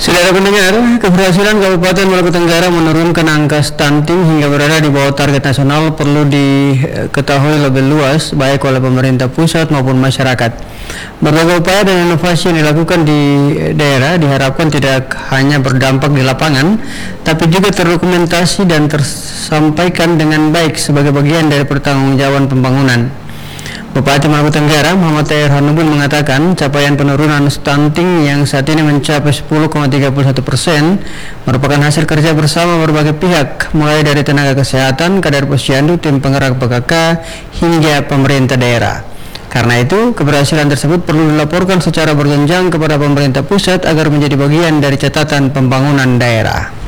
Saudara pendengar, keberhasilan Kabupaten Maluku Tenggara menurunkan angka stunting hingga berada di bawah target nasional perlu diketahui lebih luas baik oleh pemerintah pusat maupun masyarakat. Berbagai upaya dan inovasi yang dilakukan di daerah diharapkan tidak hanya berdampak di lapangan, tapi juga terdokumentasi dan tersampaikan dengan baik sebagai bagian dari pertanggungjawaban pembangunan. Bupati Maluku Tenggara Muhammad Tahir Hanubun mengatakan capaian penurunan stunting yang saat ini mencapai 10,31% merupakan hasil kerja bersama berbagai pihak, mulai dari tenaga kesehatan, kadar posyandu, tim penggerak PKK, hingga pemerintah daerah. Karena itu, keberhasilan tersebut perlu dilaporkan secara berjenjang kepada pemerintah pusat agar menjadi bagian dari catatan pembangunan daerah.